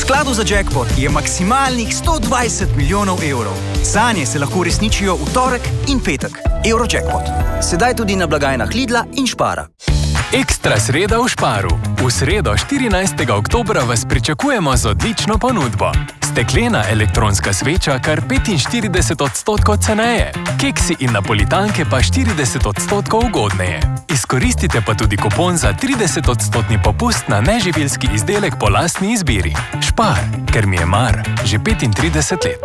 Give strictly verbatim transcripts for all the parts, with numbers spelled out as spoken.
skladu za jackpot je maksimalnih sto dvajset milijonov evrov. Sanje se lahko uresničijo v torek in petek. Eurojackpot. Sedaj tudi na blagajnah Lidla in Spara. Ekstra sreda v Sparu. V sredo štirinajstega oktobra vas pričakujemo z odlično ponudbo. Steklena elektronska sveča kar petinštirideset odstotkov ceneje. Keksi in napolitanke pa štirideset odstotkov ugodneje. Izkoristite pa tudi kupon za trideset odstotni popust na neživilski izdelek po lastni izbiri. Spar, ker mi je mar, že petintrideset let.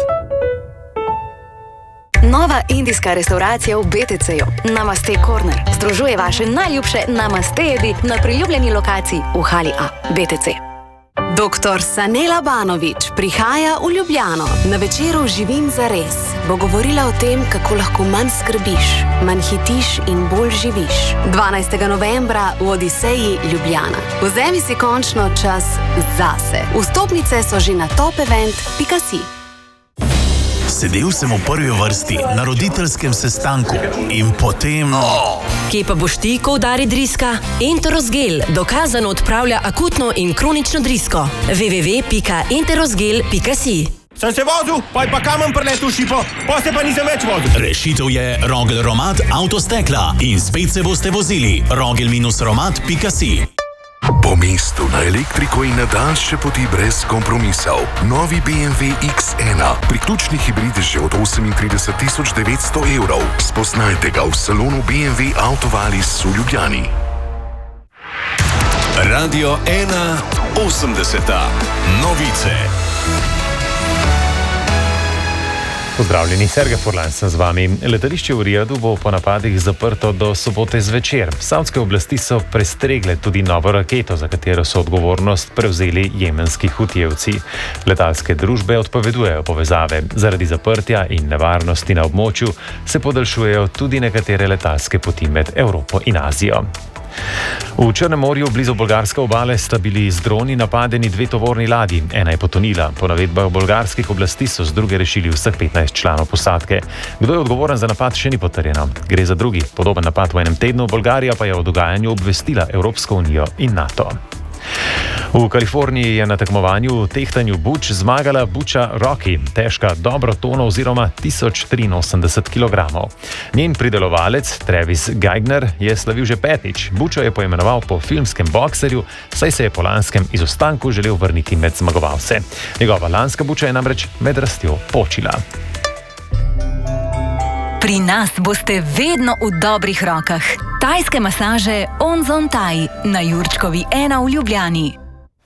Nova indijska restauracija v B T C-ju, Namaste Corner, združuje vaše najljubše Namaste jedi na priljubljeni lokaciji v Hali A, B T C. doktor Sanela Banović prihaja v Ljubljano. Na večeru Živim zares bo govorila o tem, kako lahko manj skrbiš, manj hitiš in bolj živiš. dvanajstega novembra v Odiseji Ljubljana. Vzemi si končno čas zase. Vstopnice so že na topevent pika si. Sedel sem v prvi vrsti na roditeljskem sestanku in potem... Oh. Kje pa boš ti, ko udari driska? Enterosgel dokazano odpravlja akutno in kronično drisko. w w w pika enterosgel pika si. Sem se vozil, pa je pa kamen preletel šipo, pa se pa nisem več vozil. Rešitev je Rogel Romat Avtostekla in spet se boste vozili. rogel romat pika si. Po mestu na elektriko in na daljše poti brez kompromisov. Novi B M W X ena. Priključni hibrid že od osemintrideset tisoč devetsto evrov. Spoznajte ga v salonu B M W Autovalis v Ljubljani. Radio ena osemdeseta. Novice. Pozdravljeni, Sergej Furlan sem z vami. Letališče v Rijadu bo po napadih zaprto do sobote zvečer. Savdske oblasti so prestregle tudi novo raketo, za katero so odgovornost prevzeli jemenski hutijevci. Letalske družbe odpovedujejo povezave. Zaradi zaprtja in nevarnosti na območju se podaljšujejo tudi nekatere letalske poti med Evropo in Azijo. V Črnem morju blizu bolgarske obale sta bili z droni napadeni dve tovorni ladji. Ena je potonila. Po navedbah bolgarskih oblasti so z druge rešili vseh petnajst članov posadke. Kdo je odgovoren za napad, še ni potrjeno. Gre za drugi podoben napad v enem tednu, Bolgarija pa je o dogajanju obvestila Evropsko unijo in NATO. V Kaliforniji je na tekmovanju v tehtanju buč zmagala buča Rocky, težka dobro tono oziroma tisoč triinosemdeset kilogramov. Njen pridelovalec Travis Geigner je slavil že petič. Bučo je poimenoval po filmskem bokserju, saj se je po lanskem izostanku želel vrniti med zmagovalce. Njegova lanska buča je namreč med rastjo počila. Pri nas boste vedno v dobrih rokah. Tajske masaže Onzon Thai na Jurčkovi ena v Ljubljani.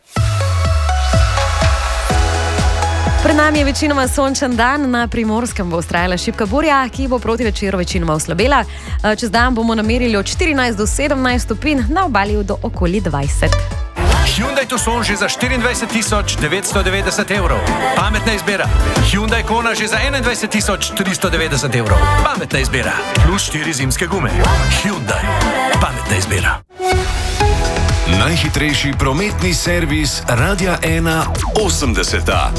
Pred nami je večinoma sončen dan, na Primorskem bo vztrajala šibka burja, ki bo proti večeru večinoma oslabela. Čez dan bomo namerili od štirinajst do sedemnajst stopinj, na obali do okoli dvajset. Hyundai Tucson že za štiriindvajset tisoč devetsto devetdeset evrov. Pametna izbira. Hyundai Kona že za enaindvajset tisoč tristo devetdeset evrov. Pametna izbira. Plus štiri zimske gume. Hyundai. Pametna izbira. Najhitrejši prometni servis Radia ena osemdeseta.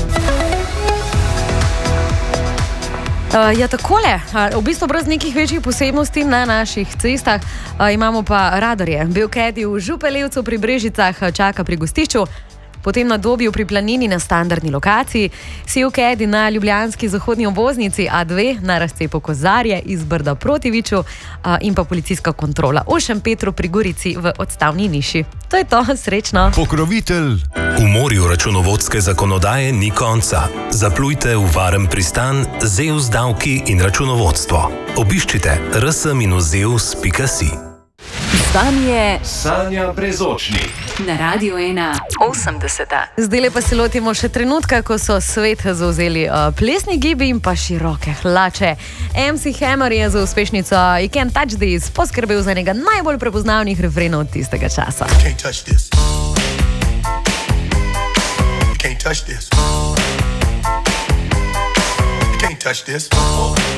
Uh, ja, takole, uh, v bistvu brez nekih večjih posebnosti na naših cestah, uh, imamo pa radarje. Belkedi v Župelevcu pri Brežicah čaka pri gostišču, potem na Dobju pri Planini na standardni lokaciji, Sivkedi na ljubljanski zahodni obvoznici A dve na razcepu Kozarje iz Brda proti Viču uh, in pa policijska kontrola v Šempetru pri Gorici v odstavni Niši. To je to, srečno. Pokrovitelj. V morju računovodske zakonodaje ni konca. Zaplujte v varen pristan Zeus davki in računovodstvo. Obiščite r s minus zeus pika si. Zdanje Sanja Brezočnik na Radio ena osemdeseta. Zdaj pa se lotimo še trenutka, ko so svet zauzeli uh, plesni gibi in pa široke hlače. M C Hammer je za uspešnico You Can't Touch This poskrbel za enega najbolj prepoznavnih refrenov tistega časa. You can't touch this. You can't touch this. You can't touch this.